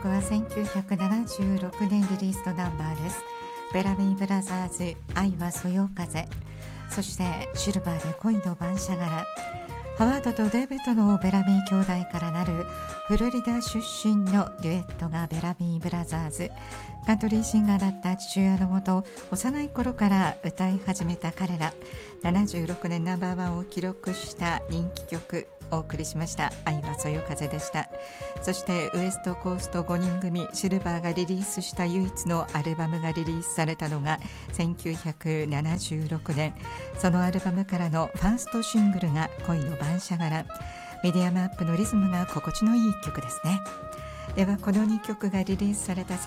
曲は1976年リリースのナンバーです。ベラミーブラザーズ、愛はそよ風。そしてシルバーで恋の晩舎柄。ハワードとデイビッドのベラミー兄弟からなるフロリダ出身のデュエットがベラミーブラザーズ。カントリーシンガーだった父親のもと、幼い頃から歌い始めた彼ら。76年ナンバーワンを記録した人気曲、お送りしました。愛はそよ風でした。そしてウエストコースト5人組シルバーがリリースした唯一のアルバムがリリースされたのが1976年。そのアルバムからのファーストシングルが恋の晩舎柄。ミディアムアップのリズムが心地のいい曲ですね。ではこの2曲がリリースされた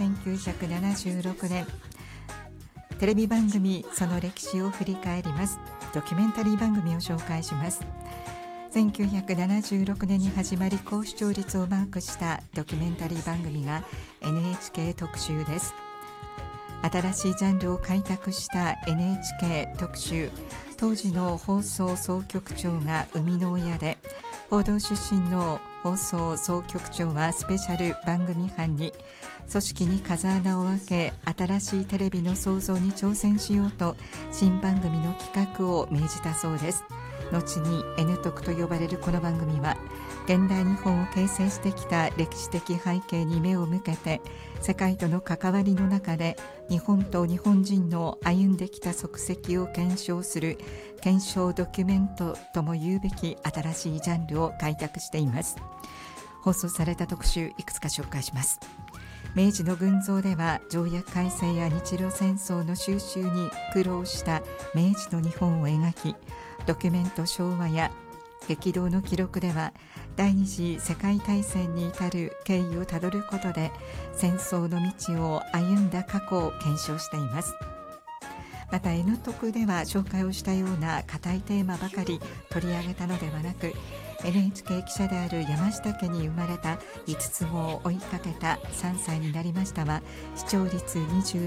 1976年、テレビ番組その歴史を振り返ります。ドキュメンタリー番組を紹介します。1976年に始まり高視聴率をマークしたドキュメンタリー番組が NHK 特集です。新しいジャンルを開拓した NHK 特集。当時の放送総局長が生みの親で、報道出身の放送総局長はスペシャル番組班に、組織に風穴を開け新しいテレビの創造に挑戦しようと新番組の企画を命じたそうです。後に N 特と呼ばれるこの番組は、現代日本を形成してきた歴史的背景に目を向けて、世界との関わりの中で日本と日本人の歩んできた足跡を検証する検証ドキュメントとも言うべき新しいジャンルを開拓しています。放送された特集、いくつか紹介します。明治の群像では条約改正や日露戦争の収拾に苦労した明治の日本を描き、ドキュメント昭和や激動の記録では第二次世界大戦に至る経緯をたどることで戦争の道を歩んだ過去を検証しています。また N 特では紹介をしたような固いテーマばかり取り上げたのではなく、 NHK 記者である山下家に生まれた5つ子を追いかけた3歳になりましたは、視聴率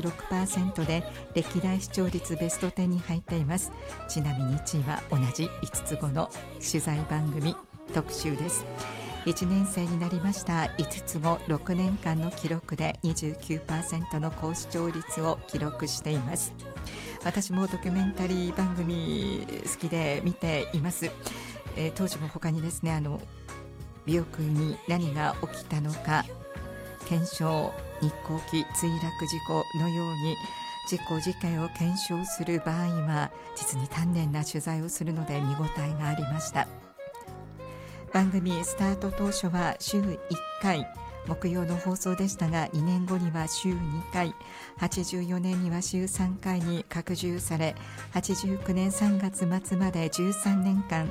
26% で歴代視聴率ベスト10に入っています。ちなみに1位は同じ5つ子の取材番組特集です。1年生になりました5つ子6年間の記録で 29% の高視聴率を記録しています。私もドキュメンタリー番組好きで見ています。当時も他にですね、尾翼に何が起きたのか検証、日航機墜落事故のように事故事件を検証する場合は実に丹念な取材をするので見応えがありました。番組スタート当初は週1回木曜の放送でしたが、2年後には週2回、84年には週3回に拡充され、89年3月末まで13年間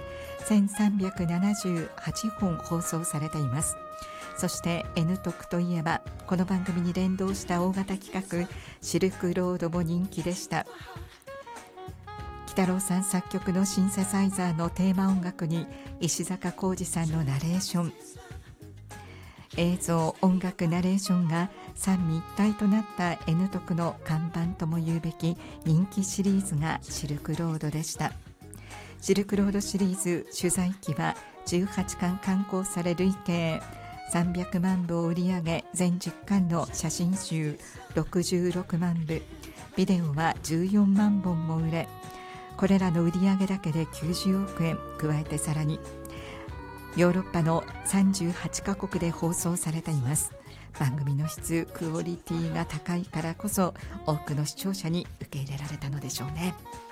1378本放送されています。そして N 特といえばこの番組に連動した大型企画シルクロードも人気でした。北郎さん作曲のシンセサイザーのテーマ音楽に石坂浩二さんのナレーション、映像音楽ナレーションが三位一体となった N 特の看板とも言うべき人気シリーズがシルクロードでした。シルクロードシリーズ取材記は18巻刊行され累計300万部を売り上げ、全10巻の写真集66万部、ビデオは14万本も売れ、これらの売り上げだけで90億円、加えてさらにヨーロッパの38カ国で放送されています。番組の質、クオリティが高いからこそ多くの視聴者に受け入れられたのでしょうね。